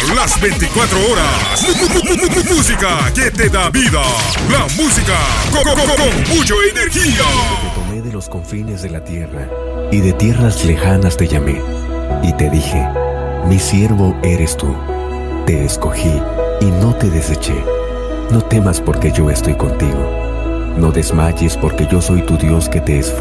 las 24 horas. Música que te da vida. La música con mucha energía. Te tomé de los confines de la tierra y de tierras lejanas te llamé. Y te dije, mi siervo eres tú. Te escogí y no te deseché. No temas porque yo estoy contigo. No desmayes porque yo soy tu Dios que te esfuerza.